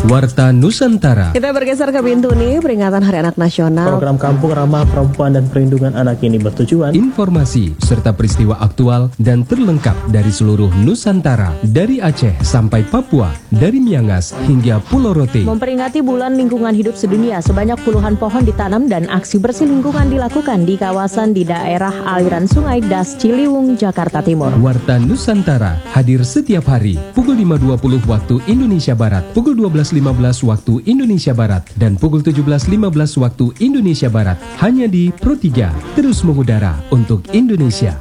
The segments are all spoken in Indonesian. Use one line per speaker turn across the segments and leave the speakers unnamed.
Warta Nusantara.
Kita bergeser ke pintu nih, peringatan Hari Anak Nasional.
Program Kampung Ramah Perempuan dan Perlindungan Anak ini bertujuan
Informasi serta peristiwa aktual dan terlengkap dari seluruh Nusantara, dari Aceh sampai Papua, dari Miangas hingga Pulau Rote.
Memperingati Bulan Lingkungan Hidup Sedunia, sebanyak puluhan pohon ditanam dan aksi bersih lingkungan dilakukan di kawasan di daerah aliran Sungai Das Ciliwung, Jakarta Timur.
Warta Nusantara hadir setiap hari pukul 5.20 waktu Indonesia Barat, pukul 12.15 waktu Indonesia Barat, dan pukul 17.15 waktu Indonesia Barat. Hanya di Pro 3, terus mengudara untuk Indonesia.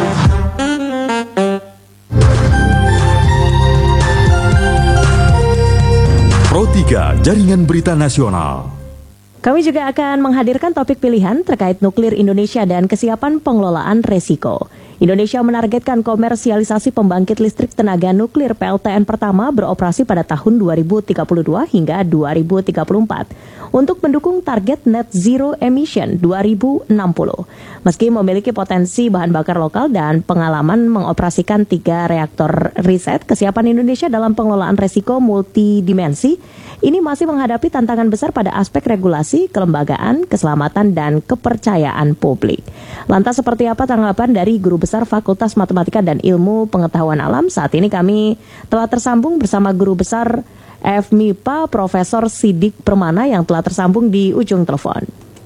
Pro 3, Jaringan Berita Nasional.
Kami juga akan menghadirkan topik pilihan terkait nuklir Indonesia dan kesiapan pengelolaan resiko. Indonesia menargetkan komersialisasi pembangkit listrik tenaga nuklir PLTN pertama beroperasi pada tahun 2032 hingga 2034 untuk mendukung target net zero emission 2060. Meski memiliki potensi bahan bakar lokal dan pengalaman mengoperasikan 3 reaktor riset, kesiapan Indonesia dalam pengelolaan resiko multidimensi ini masih menghadapi tantangan besar pada aspek regulasi, kelembagaan, keselamatan, dan kepercayaan publik. Lantas seperti apa tanggapan dari Guru Besar Fakultas Matematika dan Ilmu Pengetahuan Alam? Saat ini kami telah tersambung bersama Guru Besar FMIPA Profesor Sidik Permana yang telah tersambung di ujung telepon.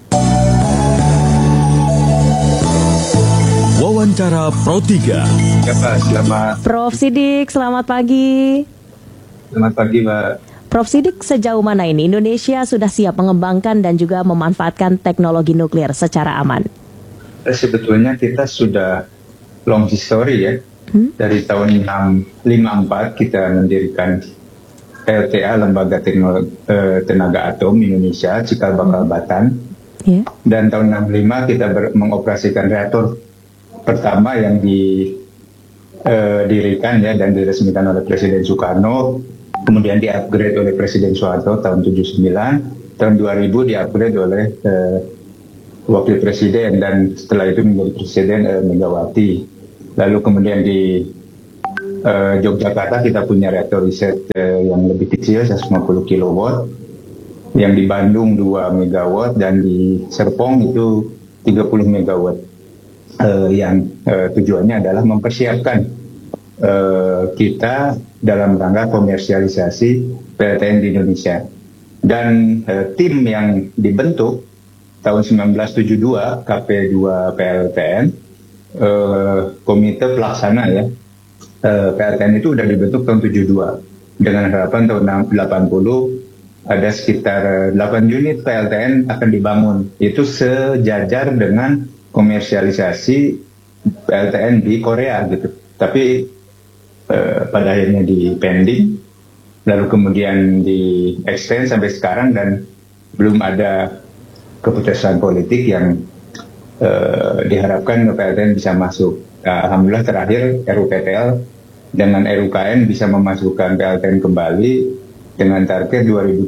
Wawancara Pro 3.
Ya Pak, selamat.
Prof Sidik, selamat pagi.
Selamat pagi Pak.
Prof Sidik, sejauh mana ini Indonesia sudah siap mengembangkan dan juga memanfaatkan teknologi nuklir secara aman?
Sebetulnya kita sudah long history ya. Dari tahun 1954 kita mendirikan LTA, Lembaga Teknologi Tenaga Atom Indonesia, Cikal Bakal Batan.
Yeah.
Dan tahun 65 kita mengoperasikan reaktor pertama yang didirikan ya dan diresmikan oleh Presiden Soekarno. Kemudian di-upgrade oleh Presiden Soeharto tahun 79, tahun 2000 di-upgrade oleh Wakil Presiden, dan setelah itu menjadi Presiden Megawati. Lalu kemudian di Yogyakarta kita punya reaktor riset yang lebih kecil, 150 kW, yang di Bandung 2 MW, dan di Serpong itu 30 MW, yang tujuannya adalah mempersiapkan kita dalam rangka komersialisasi PLTN di Indonesia. Dan tim yang dibentuk tahun 1972 KP2 PLTN, komite pelaksana ya, PLTN itu sudah dibentuk tahun 72 dengan harapan tahun 80 ada sekitar 8 unit PLTN akan dibangun. Itu sejajar dengan komersialisasi PLTN di Korea gitu. Tapi pada akhirnya di pending, lalu kemudian di extend sampai sekarang, dan belum ada keputusan politik yang diharapkan PLTN bisa masuk. Alhamdulillah terakhir RUPTL dengan RUKN bisa memasukkan PLTN kembali dengan target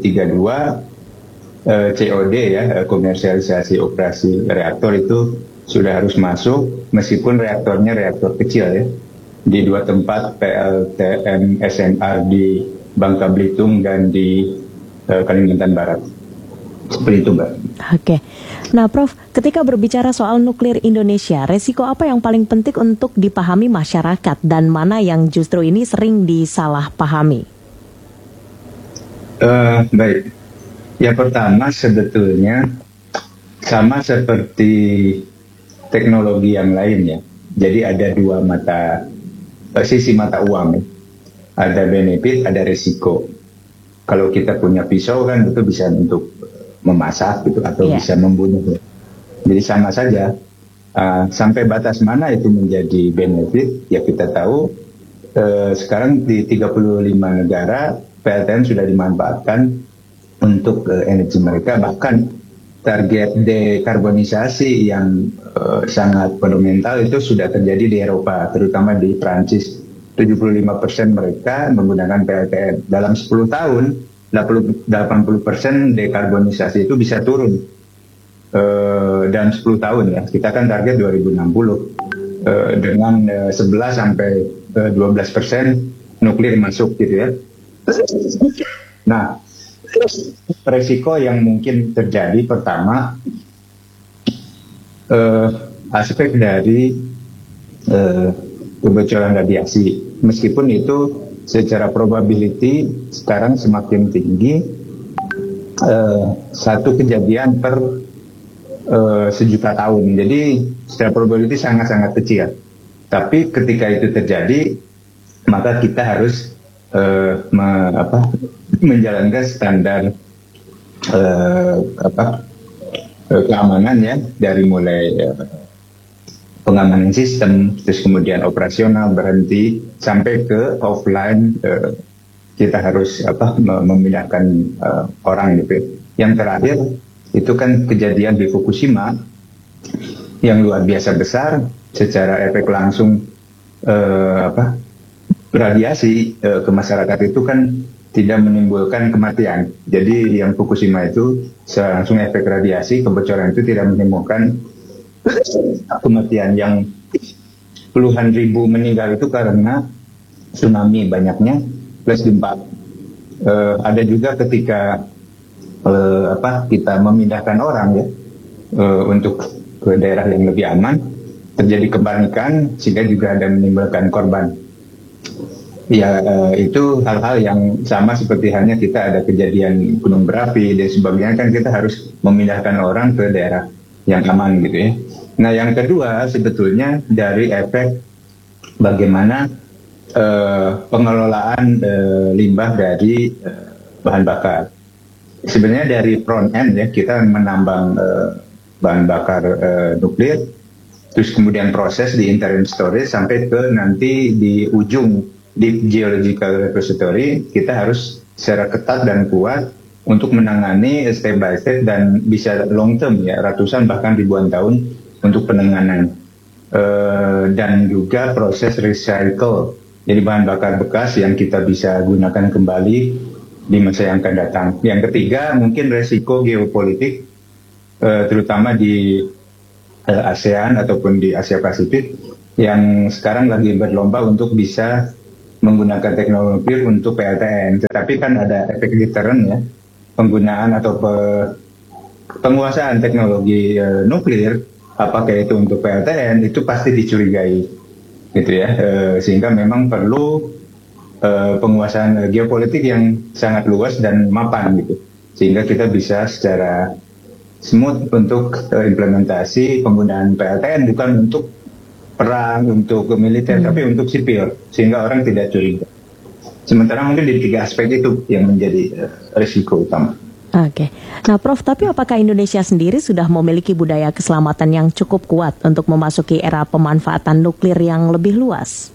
2032 COD ya, komersialisasi operasi reaktor itu sudah harus masuk, meskipun reaktornya reaktor kecil ya, di 2 tempat PLTN SMR di Bangka Belitung dan di Kalimantan Barat. Seperti itu, Mbak.
Oke. Nah, Prof, ketika berbicara soal nuklir Indonesia, resiko apa yang paling penting untuk dipahami masyarakat dan mana yang justru ini sering disalahpahami?
Baik. Yang pertama sebetulnya sama seperti teknologi yang lain ya. Jadi ada dua sisi mata uang. Ada benefit, ada resiko. Kalau kita punya pisau kan itu bisa untuk memasak gitu, atau bisa membunuh. Jadi sama saja. Sampai batas mana itu menjadi benefit, ya kita tahu sekarang di 35 negara PLTN sudah dimanfaatkan untuk energi mereka. Bahkan target dekarbonisasi yang sangat fundamental itu sudah terjadi di Eropa, terutama di Prancis. 75% mereka menggunakan PLTN. Dalam 10 tahun, 80% dekarbonisasi itu bisa turun. Dalam 10 tahun ya. Kita kan target 2060. Dengan 11 sampai 12% nuklir masuk gitu ya. Nah, resiko yang mungkin terjadi pertama aspek dari kebocoran radiasi. Meskipun itu secara probability sekarang semakin tinggi, satu kejadian per sejuta tahun. Jadi secara probability sangat-sangat kecil. Tapi ketika itu terjadi, maka kita harus menjalankan standar keamanan ya, dari mulai pengamanan sistem, terus kemudian operasional berhenti sampai ke offline. Kita harus memindahkan orang gitu. Yang terakhir itu kan kejadian di Fukushima yang luar biasa besar, secara efek langsung radiasi ke masyarakat itu kan tidak menimbulkan kematian. Jadi yang Fukushima itu langsung efek radiasi, kebocoran itu tidak menimbulkan kematian. Yang puluhan ribu meninggal itu karena tsunami banyaknya plus gempa. Ada juga ketika kita memindahkan orang ya untuk ke daerah yang lebih aman, terjadi kepanikan sehingga juga ada menimbulkan korban. Ya, itu hal-hal yang sama seperti halnya kita ada kejadian gunung berapi dan sebagainya, kan kita harus memindahkan orang ke daerah yang aman gitu ya. Nah, yang kedua sebetulnya dari efek bagaimana pengelolaan limbah dari bahan bakar. Sebenarnya dari front end ya, kita menambang bahan bakar nuklir, terus kemudian proses di interim storage sampai ke nanti di ujung di geological repository. Kita harus secara ketat dan kuat untuk menangani step by step dan bisa long term ya, ratusan bahkan ribuan tahun untuk penanganan. Dan juga proses recycle, jadi bahan bakar bekas yang kita bisa gunakan kembali di masa yang akan datang. Yang ketiga mungkin resiko geopolitik, terutama di ASEAN ataupun di Asia Pasifik yang sekarang lagi berlomba untuk bisa menggunakan teknologi nuklir untuk PLTN. Tetapi kan ada efek deterrent ya, penggunaan atau penguasaan teknologi nuklir, apakah itu untuk PLTN, itu pasti dicurigai gitu ya. Sehingga memang perlu penguasaan geopolitik yang sangat luas dan mapan gitu, sehingga kita bisa secara smooth untuk implementasi penggunaan PLTN, bukan untuk perang, untuk militer, tapi untuk sipil, sehingga orang tidak curiga. Sementara mungkin di tiga aspek itu yang menjadi risiko utama.
Oke. Nah, Prof, tapi apakah Indonesia sendiri sudah memiliki budaya keselamatan yang cukup kuat untuk memasuki era pemanfaatan nuklir yang lebih luas?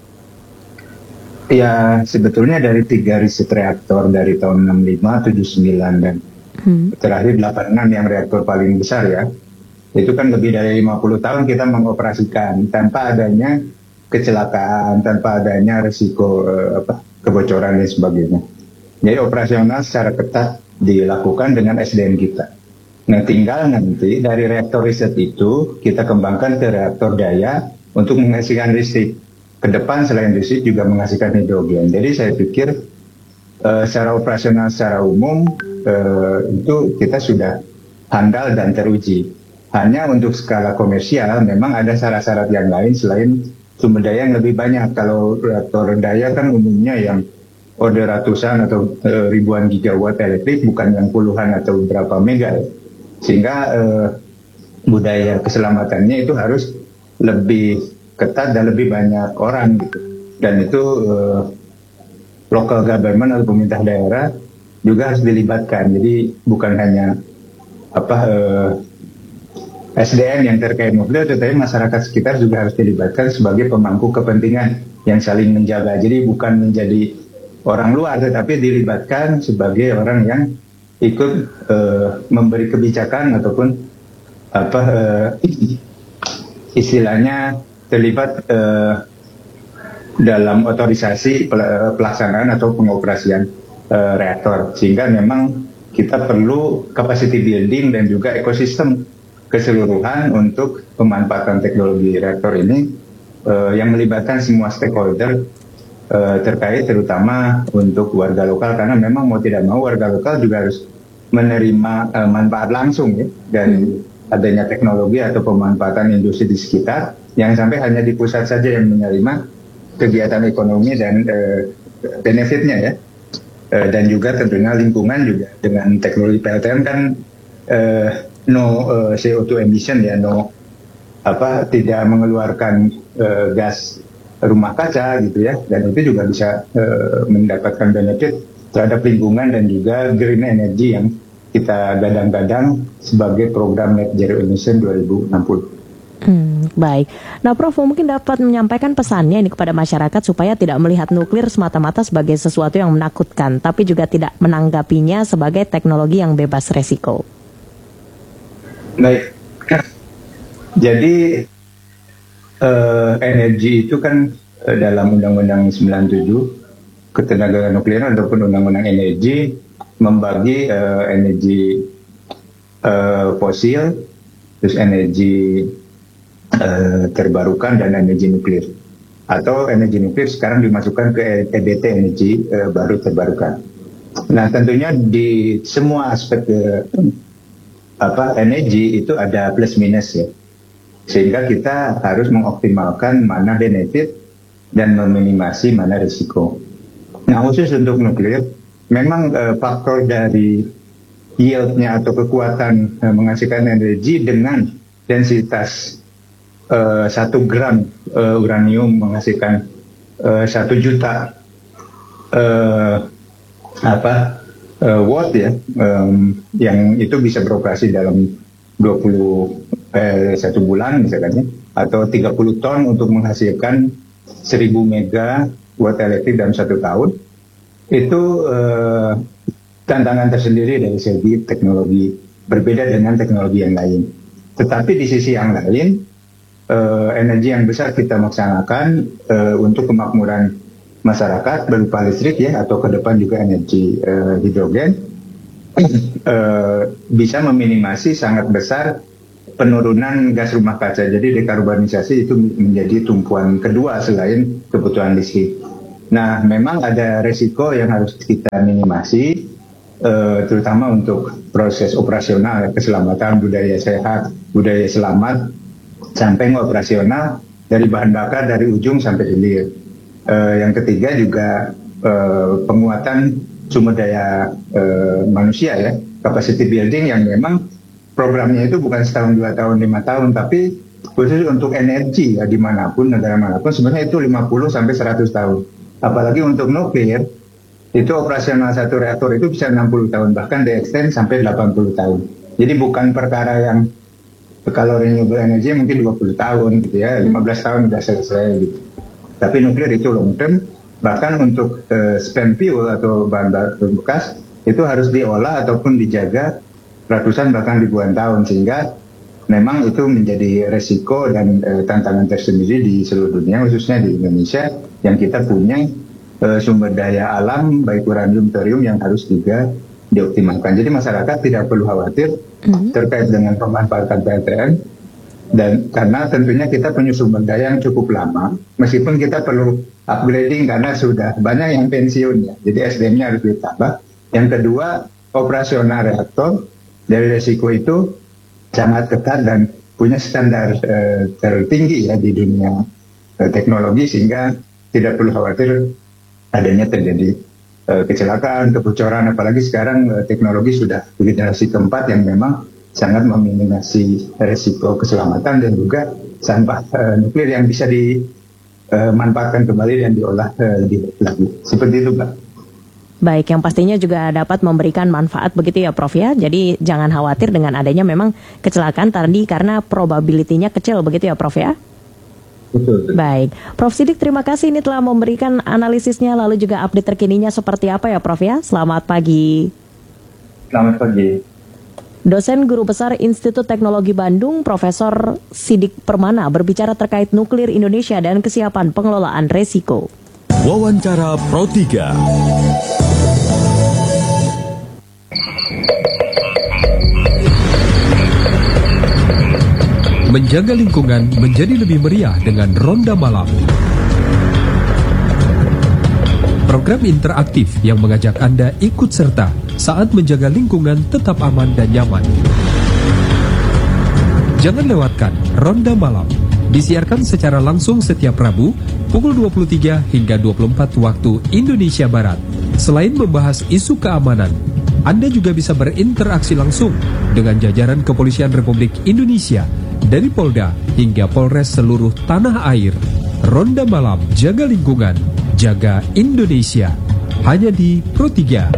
Ya, sebetulnya dari 3 riset reaktor dari tahun 65, 79, dan terakhir 86 yang reaktor paling besar ya, itu kan lebih dari 50 tahun kita mengoperasikan tanpa adanya kecelakaan, tanpa adanya risiko kebocoran dan sebagainya. Jadi operasional secara ketat dilakukan dengan SDM kita. Nah, tinggal nanti dari reaktor riset itu kita kembangkan ke reaktor daya untuk menghasilkan listrik. Ke depan selain listrik juga menghasilkan hidrogen. Jadi saya pikir secara operasional secara umum itu kita sudah handal dan teruji. Hanya untuk skala komersial memang ada syarat-syarat yang lain selain sumber daya yang lebih banyak. Kalau reaktor daya kan umumnya yang order ratusan atau ribuan gigawatt elektrik, bukan yang puluhan atau berapa mega. Sehingga budaya keselamatannya itu harus lebih ketat dan lebih banyak orang gitu. Dan itu local government atau pemerintah daerah juga harus dilibatkan. Jadi bukan hanya SDM yang terkait nuklir, tetapi masyarakat sekitar juga harus dilibatkan sebagai pemangku kepentingan yang saling menjaga. Jadi bukan menjadi orang luar, tetapi dilibatkan sebagai orang yang ikut memberi kebijakan ataupun istilahnya terlibat dalam otorisasi pelaksanaan atau pengoperasian reaktor. Sehingga memang kita perlu capacity building dan juga ekosistem keseluruhan untuk pemanfaatan teknologi reaktor ini yang melibatkan semua stakeholder terkait terutama untuk warga lokal, karena memang mau tidak mau warga lokal juga harus menerima manfaat langsung ya dari adanya teknologi atau pemanfaatan industri di sekitar, yang sampai hanya di pusat saja yang menerima kegiatan ekonomi dan benefitnya ya. Dan juga tentunya lingkungan juga dengan teknologi PLTN kan no CO2 emission ya, tidak mengeluarkan gas rumah kaca gitu ya, dan itu juga bisa mendapatkan benefit terhadap lingkungan dan juga green energy yang kita gadang-gadang sebagai program Net Zero Emission 2060.
Baik. Nah, Prof, mungkin dapat menyampaikan pesannya ini kepada masyarakat supaya tidak melihat nuklir semata-mata sebagai sesuatu yang menakutkan, tapi juga tidak menanggapinya sebagai teknologi yang bebas resiko.
Baik. Jadi energi itu kan dalam Undang-Undang 97 ketenagaan nuklir ataupun Undang-Undang energi membagi energi fosil, terus energi terbarukan dan energi nuklir. Atau energi nuklir sekarang dimasukkan ke EBT, energi baru terbarukan. Nah, tentunya di semua aspek energi itu ada plus minus ya. Sehingga kita harus mengoptimalkan mana benefit dan meminimasi mana risiko. Nah, khusus untuk nuklir, memang faktor dari yield-nya atau kekuatan menghasilkan energi dengan densitas 1 gram uranium menghasilkan 1 juta watt ya, yang itu bisa beroperasi dalam 1 bulan misalnya, atau 30 ton untuk menghasilkan 1000 megawatt elektrik dalam 1 tahun. Itu tantangan tersendiri dari segi teknologi, berbeda dengan teknologi yang lain. Tetapi di sisi yang lain, energi yang besar kita laksanakan untuk kemakmuran masyarakat berupa listrik ya, atau ke depan juga energi hidrogen, bisa meminimasi sangat besar penurunan gas rumah kaca. Jadi dekarbonisasi itu menjadi tumpuan kedua selain kebutuhan listrik. Nah, memang ada resiko yang harus kita minimasi, terutama untuk proses operasional, keselamatan, budaya sehat, budaya selamat, sampai operasional dari bahan bakar dari ujung sampai hilir. Yang ketiga juga penguatan sumber daya manusia ya, capacity building yang memang programnya itu bukan setahun, 2 tahun, 5 tahun, tapi khusus untuk energi ya, dimanapun, negara manapun, sebenarnya itu 50 sampai 100 tahun. Apalagi untuk nuklir, itu operasional satu reaktor itu bisa 60 tahun, bahkan di-extend sampai 80 tahun. Jadi bukan perkara yang kalau renewable energy mungkin 20 tahun gitu ya, 15 tahun sudah selesai gitu. Tapi nuklir itu long term, bahkan untuk spent fuel atau bahan bakar bekas, itu harus diolah ataupun dijaga ratusan bahkan ribuan tahun, sehingga memang itu menjadi resiko dan tantangan tersendiri di seluruh dunia, khususnya di Indonesia yang kita punya sumber daya alam baik uranium, thorium yang harus juga dioptimalkan. Jadi masyarakat tidak perlu khawatir terkait dengan pemanfaatan PLTN, dan karena tentunya kita punya sumber daya yang cukup lama, meskipun kita perlu upgrading karena sudah banyak yang pensiun ya, jadi SDM-nya harus ditambah. Yang kedua, operasional reaktor dari resiko itu sangat ketat dan punya standar tertinggi ya di dunia teknologi, sehingga tidak perlu khawatir adanya terjadi kecelakaan, kebocoran, apalagi sekarang teknologi sudah generasi keempat yang memang sangat meminimasi resiko keselamatan dan juga sampah nuklir yang bisa dimanfaatkan kembali dan diolah lebih lagi. Seperti itu, Mbak.
Baik, yang pastinya juga dapat memberikan manfaat begitu ya, Prof ya. Jadi jangan khawatir dengan adanya memang kecelakaan tadi karena probability-nya kecil begitu ya, Prof ya.
Betul.
Baik, Prof Siddiq, terima kasih ini telah memberikan analisisnya lalu juga update terkininya seperti apa ya, Prof ya. Selamat pagi.
Selamat pagi.
Dosen Guru Besar Institut Teknologi Bandung, Profesor Siddiq Permana berbicara terkait nuklir Indonesia dan kesiapan pengelolaan resiko.
Wawancara Pro 3.
Menjaga lingkungan menjadi lebih meriah dengan Ronda Malam. Program interaktif yang mengajak Anda ikut serta saat menjaga lingkungan tetap aman dan nyaman. Jangan lewatkan Ronda Malam. Disiarkan secara langsung setiap Rabu pukul 23 hingga 24 waktu Indonesia Barat. Selain membahas isu keamanan, Anda juga bisa berinteraksi langsung dengan jajaran Kepolisian Republik Indonesia dari Polda hingga Polres seluruh tanah air. Ronda Malam, jaga lingkungan, jaga Indonesia. Hanya di Pro 3.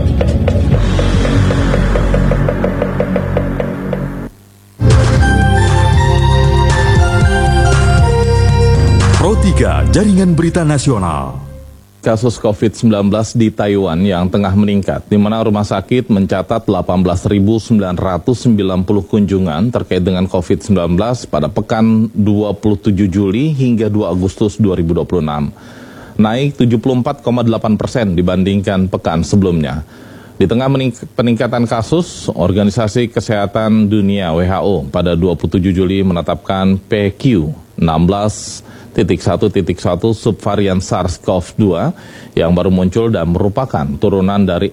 Pro 3 Jaringan Berita Nasional.
Kasus COVID-19 di Taiwan yang tengah meningkat, di mana rumah sakit mencatat 18.990 kunjungan terkait dengan COVID-19 pada pekan 27 Juli hingga 2 Agustus 2026. Naik 74,8% dibandingkan pekan sebelumnya. Di tengah peningkatan kasus, Organisasi Kesehatan Dunia WHO pada 27 Juli menetapkan PQ 16.1.1 subvarian SARS-CoV-2 yang baru muncul dan merupakan turunan dari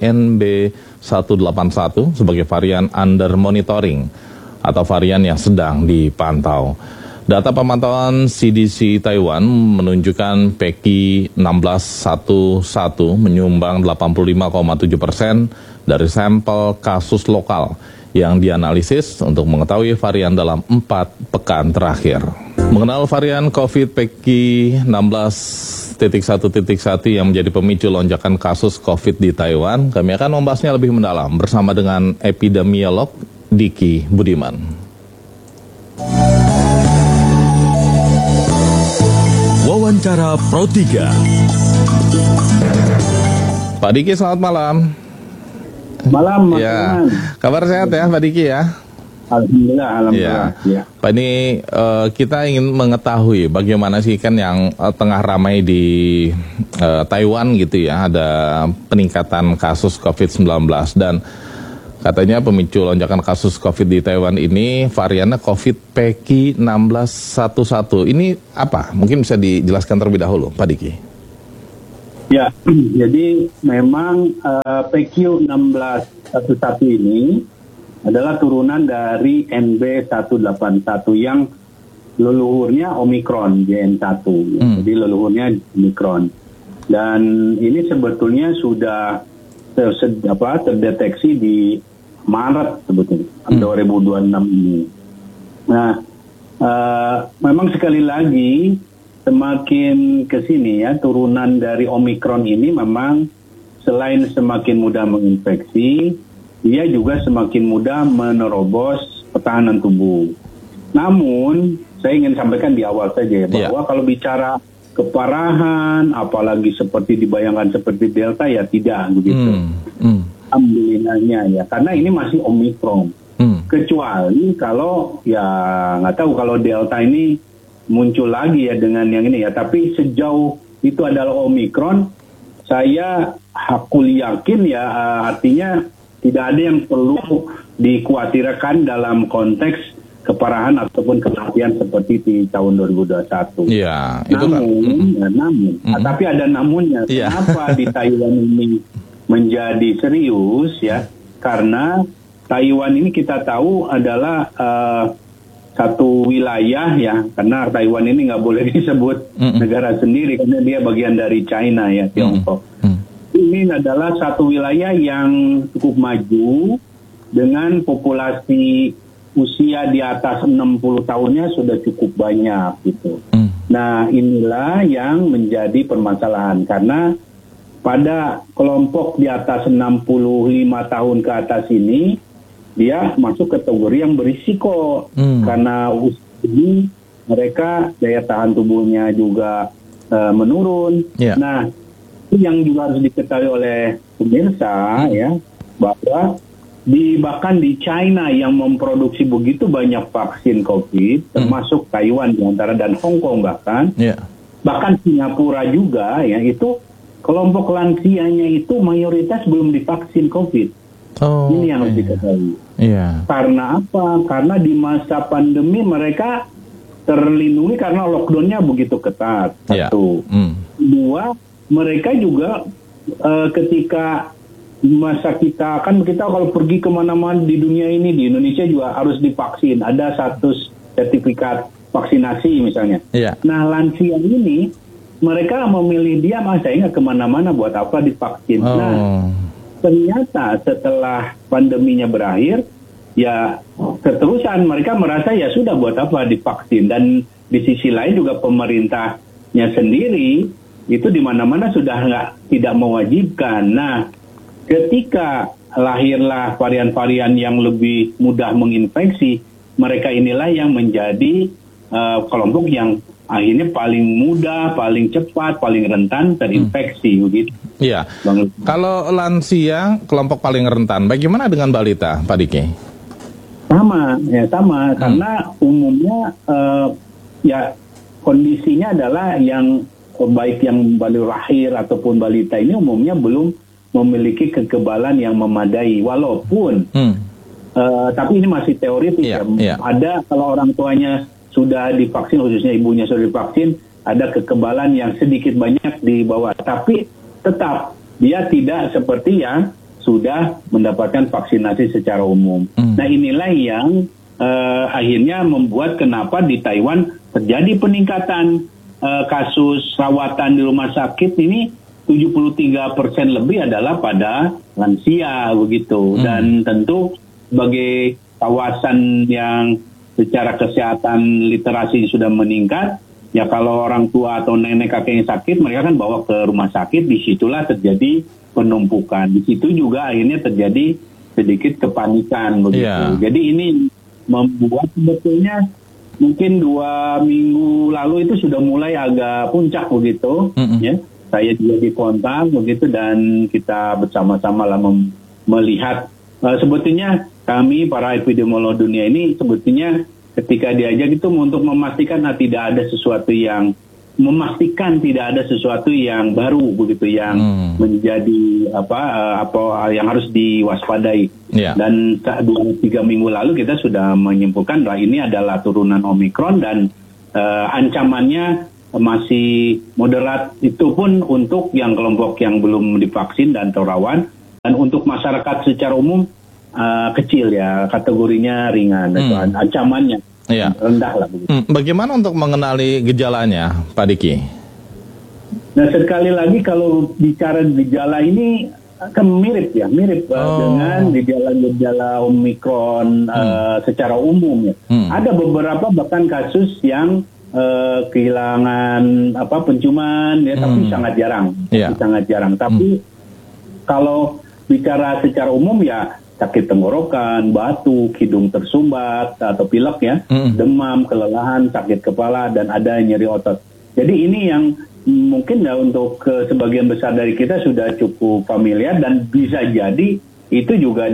NB181 sebagai varian under monitoring atau varian yang sedang dipantau. Data pemantauan CDC Taiwan menunjukkan PQ 16.1.1 menyumbang 85,7% dari sampel kasus lokal yang dianalisis untuk mengetahui varian dalam 4 pekan terakhir. Mengenal varian COVID PQ 16.1.1 yang menjadi pemicu lonjakan kasus COVID di Taiwan, kami akan membahasnya lebih mendalam bersama dengan epidemiolog Diki Budiman.
Wawancara Pro 3.
Pak Diki, selamat malam.
Malam, Mas.
Ya, kabar sehat ya Pak Diki ya?
Alhamdulillah.
Ya. Pak, ini kita ingin mengetahui bagaimana sih kan yang tengah ramai di Taiwan gitu ya, ada peningkatan kasus COVID-19 dan katanya pemicu lonjakan kasus COVID di Taiwan ini variannya COVID PQ 16.1.1. Ini apa? Mungkin bisa dijelaskan terlebih dahulu, Pak Diki.
Ya, jadi memang PQ 16.1.1 ini adalah turunan dari NB181 yang leluhurnya Omicron JN1. Jadi leluhurnya Omicron. Dan ini sebetulnya sudah terdeteksi di Maret sebetulnya 2026 ini. Nah, memang sekali lagi semakin ke sini ya, turunan dari Omicron ini memang selain semakin mudah menginfeksi, dia juga semakin mudah menerobos pertahanan tubuh. Namun, saya ingin sampaikan di awal saja ya, bahwa kalau bicara keparahan, apalagi seperti dibayangkan seperti Delta, ya tidak begitu. Alhamdulillahnya ya, karena ini masih Omicron. Kecuali kalau ya nggak tahu kalau Delta ini muncul lagi ya dengan yang ini ya. Tapi sejauh itu adalah Omicron, saya yakin ya artinya tidak ada yang perlu dikhawatirkan dalam konteks keparahan ataupun kematian seperti di tahun 2021.
Iya, itu
namun, tapi ada namunnya. Kenapa di Taiwan ini menjadi serius ya? Karena Taiwan ini kita tahu adalah satu wilayah ya, karena Taiwan ini nggak boleh disebut negara sendiri karena dia bagian dari China ya, Tiongkok. Ini adalah satu wilayah yang cukup maju dengan populasi usia di atas 60 tahunnya sudah cukup banyak gitu. Nah, inilah yang menjadi permasalahan karena pada kelompok di atas 65 tahun ke atas ini dia masuk kategori yang berisiko karena usia ini mereka daya tahan tubuhnya juga menurun. Nah, yang juga harus diketahui oleh pemirsa ya, bahwa bahkan di China yang memproduksi begitu banyak vaksin COVID, termasuk Taiwan diantara dan Hong Kong bahkan Singapura juga ya, itu kelompok lansianya itu mayoritas belum divaksin COVID. Ini yang harus diketahui. Karena apa? Karena di masa pandemi mereka terlindungi karena lockdownnya begitu ketat. Satu. Dua, mereka juga ketika masa kita kalau pergi kemana-mana di dunia ini, di Indonesia juga harus divaksin, ada satu sertifikat vaksinasi misalnya.
Yeah.
Nah, lansia ini mereka memilih diam, saya nggak kemana-mana, buat apa divaksin. Nah, ternyata setelah pandeminya berakhir, ya keterusan mereka merasa ya sudah, buat apa divaksin. Dan di sisi lain juga pemerintahnya sendiri itu di mana-mana sudah tidak mewajibkan. Nah, ketika lahirlah varian-varian yang lebih mudah menginfeksi, mereka inilah yang menjadi kelompok yang akhirnya paling mudah, paling cepat, paling rentan terinfeksi, begitu.
Iya. Kalau lansia kelompok paling rentan, bagaimana dengan balita, Pak Diki?
Sama. Karena umumnya ya kondisinya adalah yang baik yang baru lahir ataupun balita ini umumnya belum memiliki kekebalan yang memadai, walaupun tapi ini masih teoritis. Ada kalau orang tuanya sudah divaksin, khususnya ibunya sudah divaksin, ada kekebalan yang sedikit banyak di bawah, tapi tetap dia tidak seperti yang sudah mendapatkan vaksinasi secara umum. Nah, inilah yang akhirnya membuat kenapa di Taiwan terjadi peningkatan kasus rawatan di rumah sakit ini 73% lebih adalah pada lansia, begitu. Dan tentu sebagai kawasan yang secara kesehatan literasi sudah meningkat, ya kalau orang tua atau nenek kakek yang sakit, mereka kan bawa ke rumah sakit, disitulah terjadi penumpukan. Di situ juga akhirnya terjadi sedikit kepanikan, begitu.
Yeah.
Jadi ini membuat sebetulnya mungkin 2 minggu lalu itu sudah mulai agak puncak, begitu. Ya, saya juga dikontak begitu, dan kita bersama-sama lah melihat sebetulnya kami para epidemiolog dunia ini sebetulnya ketika diajak itu untuk memastikan tidak ada sesuatu yang baru, begitu, yang menjadi apa yang harus diwaspadai. Yeah. Dan 2-3 minggu lalu kita sudah menyimpulkan bahwa ini adalah turunan Omikron, dan ancamannya masih moderat, itu pun untuk yang kelompok yang belum divaksin dan rawan, dan untuk masyarakat secara umum kecil ya, kategorinya ringan, ancamannya rendah lah.
Bagaimana untuk mengenali gejalanya, Pak Diki?
Nah, sekali lagi kalau bicara gejala ini kan mirip dengan gejala Omikron secara umum ya. Ada beberapa bahkan kasus yang kehilangan penciuman ya, tapi sangat jarang. Tapi kalau bicara secara umum ya sakit tenggorokan, batuk, hidung tersumbat atau pilek ya, demam, kelelahan, sakit kepala, dan ada nyeri otot. Jadi ini yang mungkin ya untuk sebagian besar dari kita sudah cukup familiar, dan bisa jadi itu juga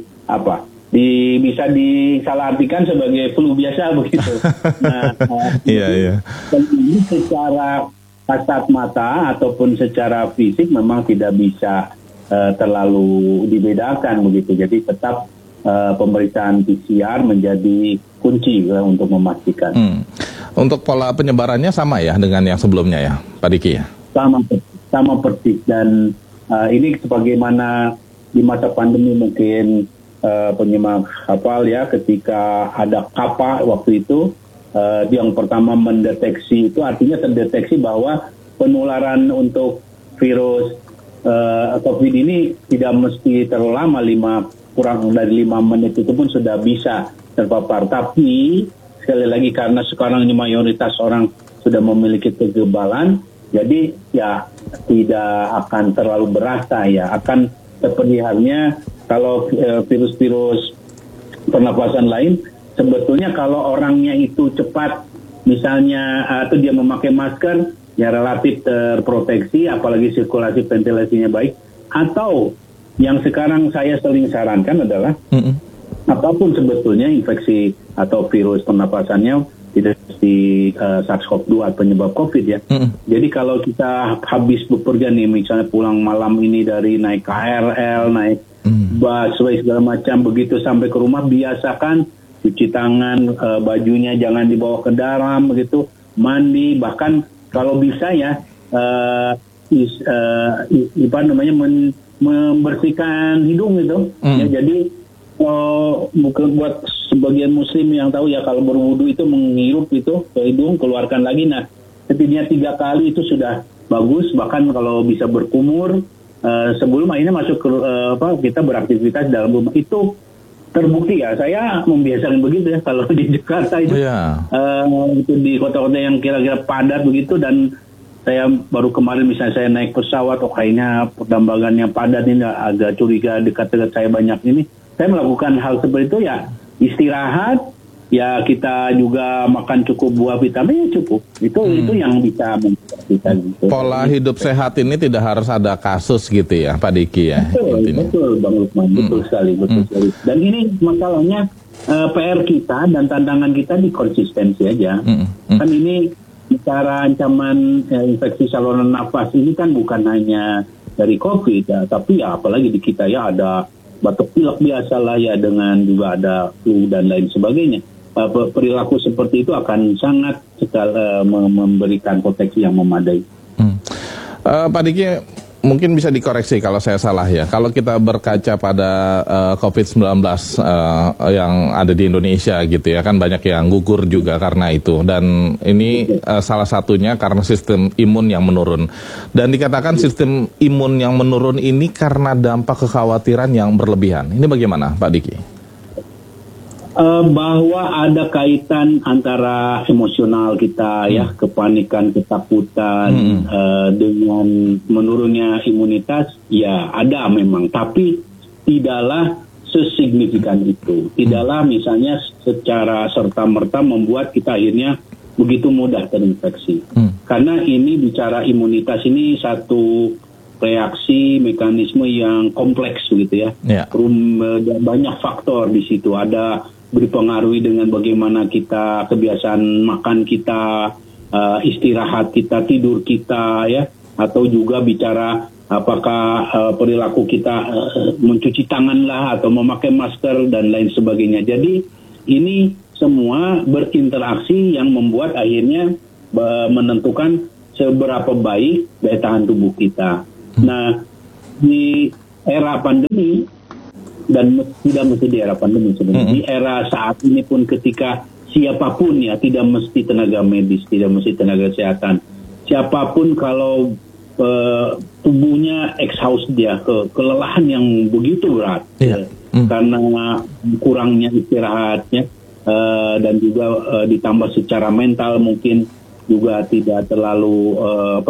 bisa disalahartikan sebagai flu biasa, begitu. Nah, ini secara kasat mata ataupun secara fisik memang tidak bisa terlalu dibedakan, begitu. Jadi tetap pemeriksaan PCR menjadi kunci untuk memastikan.
Untuk pola penyebarannya sama ya dengan yang sebelumnya ya, Pak Diki ya?
Sama persis, dan ini sebagaimana di masa pandemi mungkin penyimak hafal ya, ketika ada kappa waktu itu, yang pertama mendeteksi itu artinya terdeteksi bahwa penularan untuk virus COVID ini tidak mesti terlalu lama, kurang dari 5 menit itu pun sudah bisa terpapar. Tapi sekali lagi karena sekarang ini mayoritas orang sudah memiliki kekebalan, jadi ya tidak akan terlalu berasa ya, akan seperti halnya kalau virus-virus pernapasan lain, sebetulnya kalau orangnya itu cepat misalnya atau dia memakai masker, ya relatif terproteksi, apalagi sirkulasi ventilasinya baik. Atau yang sekarang saya sering sarankan adalah apapun sebetulnya infeksi atau virus pernapasannya tidak di SARS-CoV-2 penyebab COVID ya. Jadi kalau kita habis bepergian nih, misalnya pulang malam ini dari naik KRL, naik busway segala macam, begitu sampai ke rumah biasakan cuci tangan, bajunya jangan dibawa ke dalam, begitu, mandi, bahkan kalau bisa ya membersihkan hidung gitu. Ya, jadi bukan buat sebagian muslim yang tahu ya, kalau berwudu itu menghirup itu ke hidung, keluarkan lagi. Nah, setidaknya 3 kali itu sudah bagus. Bahkan kalau bisa berkumur sebelum akhirnya masuk ke kita beraktivitas dalam rumah, itu terbukti ya. Saya membiasakan begitu ya kalau di Jakarta itu, itu di kota-kota yang kira-kira padat begitu. Dan saya baru kemarin misalnya saya naik pesawat, kayaknya pertambangannya padat ini, agak curiga dekat-dekat saya banyak ini. Saya melakukan hal seperti itu ya, istirahat, ya kita juga makan cukup buah vitamin, cukup. Itu yang bisa membuat kita gitu.
Pola hidup sehat ini tidak harus ada kasus gitu ya, Pak Diki ya.
Betul Bang Lukman, betul sekali. Dan ini masalahnya PR kita dan tantangan kita di konsistensi aja. Kan ini bicara ancaman infeksi saluran nafas ini kan bukan hanya dari COVID ya, tapi ya apalagi di kita ya ada batuk pilek biasa lah ya, dengan juga ada flu dan lain sebagainya. Perilaku seperti itu akan sangat memberikan proteksi yang memadai.
Pak Diki, mungkin bisa dikoreksi kalau saya salah ya. Kalau kita berkaca pada COVID-19 yang ada di Indonesia gitu ya, kan banyak yang gugur juga karena itu. Dan ini salah satunya karena sistem imun yang menurun. Dan dikatakan sistem imun yang menurun ini karena dampak kekhawatiran yang berlebihan. Ini bagaimana Pak Diki?
Bahwa ada kaitan antara emosional kita ya, kepanikan, ketakutan dengan menurunnya imunitas, ya ada memang, tapi tidaklah sesignifikan itu. Tidaklah misalnya secara serta-merta membuat kita akhirnya begitu mudah terinfeksi. Karena ini bicara imunitas ini satu reaksi mekanisme yang kompleks gitu ya. Banyak faktor di situ, ada berpengaruhi dengan bagaimana kita, kebiasaan makan kita, istirahat kita, tidur kita ya, atau juga bicara apakah perilaku kita mencuci tangan lah atau memakai masker dan lain sebagainya. Jadi ini semua berinteraksi yang membuat akhirnya menentukan seberapa baik daya tahan tubuh kita. Nah, di era pandemi, dan tidak mesti di era pandemi sebenarnya, di era saat ini pun ketika siapapun ya, tidak mesti tenaga medis, tidak mesti tenaga kesehatan, siapapun kalau tubuhnya exhaust dia, kelelahan yang begitu berat karena kurangnya istirahatnya, dan juga ditambah secara mental mungkin juga tidak terlalu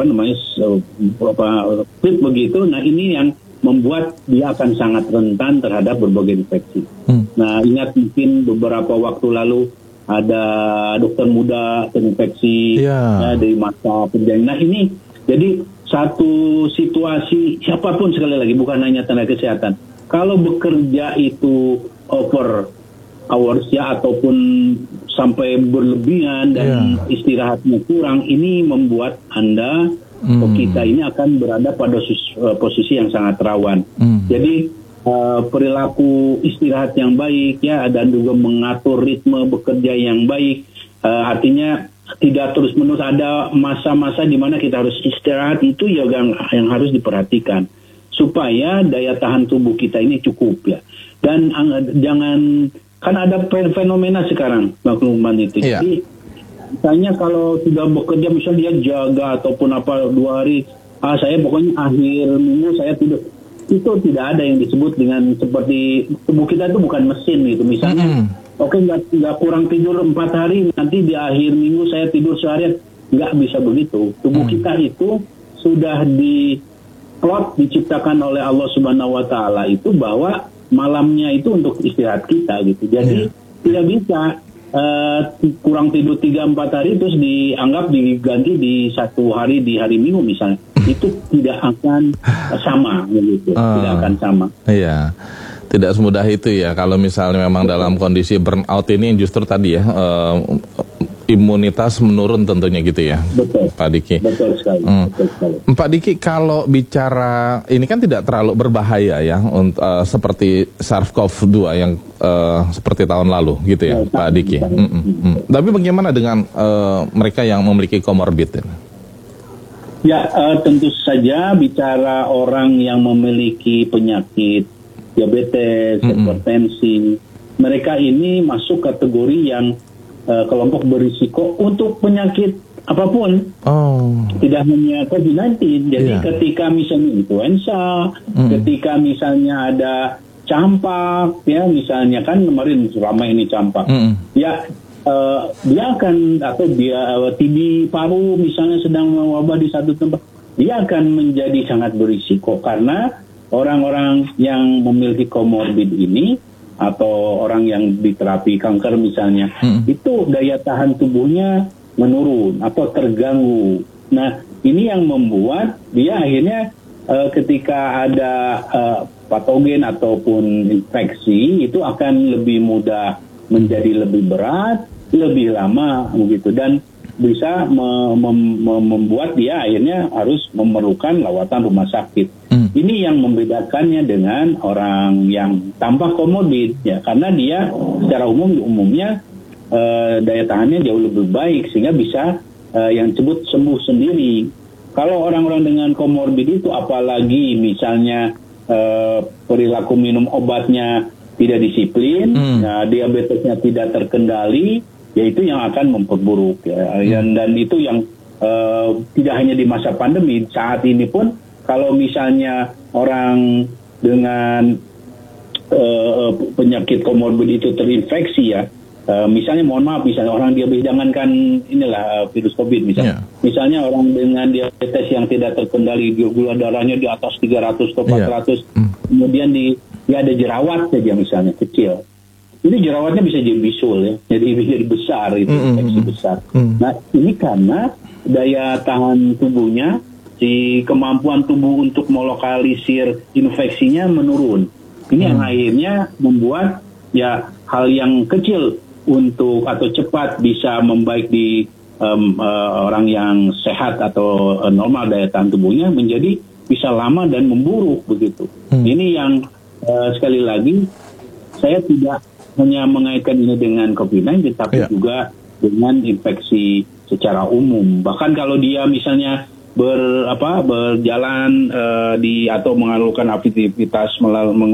fit begitu. Nah, ini yang membuat dia akan sangat rentan terhadap berbagai infeksi. Nah, ingat mungkin beberapa waktu lalu ada dokter muda terinfeksi dari masa perjalanan. Nah, ini jadi satu situasi, siapapun sekali lagi, bukan hanya tenaga kesehatan, kalau bekerja itu over hours ya, ataupun sampai berlebihan dan istirahatnya kurang, ini membuat Anda atau kita ini akan berada pada posisi yang sangat rawan. Jadi perilaku istirahat yang baik ya, dan juga mengatur ritme bekerja yang baik, artinya tidak terus-menerus ada masa-masa di mana kita harus istirahat, itu ya yang harus diperhatikan supaya daya tahan tubuh kita ini cukup ya. Dan jangan, kan ada fenomena sekarang Bang Lukman itu. Jadi misalnya kalau sudah bekerja, misalnya dia jaga ataupun apa 2 hari, saya pokoknya akhir minggu saya tidur. Itu tidak ada yang disebut dengan seperti tubuh kita itu bukan mesin gitu. Misalnya, nggak kurang tidur 4 hari, nanti di akhir minggu saya tidur seharian. Nggak bisa begitu. Tubuh kita itu sudah diplot, diciptakan oleh Allah Subhanahu Wa Taala itu bahwa malamnya itu untuk istirahat kita gitu. Jadi tidak bisa kurang tidur 3-4 hari terus dianggap diganti di 1 hari di hari Minggu misalnya, itu tidak akan sama gitu, tidak akan sama. Iya,
tidak semudah itu ya. Kalau misalnya memang dalam kondisi burnout ini justru tadi ya, imunitas menurun tentunya gitu ya.
Betul,
Pak Diki.
Betul sekali. Betul sekali.
Pak Diki, kalau bicara ini kan tidak terlalu berbahaya ya, seperti SARS-CoV-2 yang seperti tahun lalu gitu ya, Pak Diki.
Betul.
Tapi bagaimana dengan mereka yang memiliki komorbid?
Ya, tentu saja bicara orang yang memiliki penyakit diabetes, hipertensi, mereka ini masuk kategori yang kelompok berisiko untuk penyakit apapun. Tidak hanya COVID-19. Jadi ketika misalnya influenza, ketika misalnya ada campak, ya misalnya kan kemarin selama ini campak, ya dia akan, atau dia TB paru misalnya sedang mewabah di satu tempat, dia akan menjadi sangat berisiko karena orang-orang yang memiliki komorbid ini atau orang yang diterapi kanker misalnya, itu daya tahan tubuhnya menurun atau terganggu. Nah, ini yang membuat dia akhirnya ketika ada patogen ataupun infeksi itu akan lebih mudah menjadi lebih berat, lebih lama begitu, dan bisa membuat dia akhirnya harus memerlukan lawatan rumah sakit. Ini yang membedakannya dengan orang yang tanpa komorbid, ya, karena dia secara umumnya daya tahannya jauh lebih baik sehingga bisa yang disebut sembuh sendiri. Kalau orang-orang dengan komorbid itu, apalagi misalnya perilaku minum obatnya tidak disiplin, diabetesnya tidak terkendali, yaitu yang akan memperburuk, ya. Dan itu yang tidak hanya di masa pandemi, saat ini pun kalau misalnya orang dengan penyakit komorbid itu terinfeksi, ya, misalnya mohon maaf, misalnya orang diabetes, jangankan inilah virus COVID misalnya, misalnya orang dengan diabetes yang tidak terkendali, gula darahnya di atas 300 atau 400, kemudian dia ada jerawat saja misalnya kecil, ini jerawatnya bisa jadi bisul, ya, jadi besar, itu infeksi besar. Nah, ini karena daya tahan tubuhnya, si kemampuan tubuh untuk melokalisir infeksinya menurun. Ini yang akhirnya membuat ya hal yang kecil untuk atau cepat bisa membaik di orang yang sehat atau normal daya tahan tubuhnya menjadi bisa lama dan memburuk begitu. Ini yang sekali lagi saya tidak hanya mengaitkan ini dengan COVID-19, tapi juga dengan infeksi secara umum. Bahkan kalau dia misalnya berjalan atau mengalurkan aktivitas